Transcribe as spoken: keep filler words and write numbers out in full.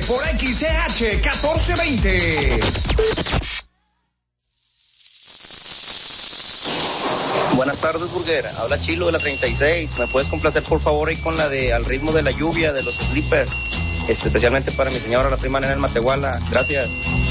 por X C H catorce veinte. Buenas tardes, Burger. Habla Chilo de la treinta y seis. ¿Me puedes complacer, por favor, ahí con la de Al ritmo de la lluvia de los Sleepers? Este, especialmente para mi señora, la prima Nena en Matehuala. Gracias.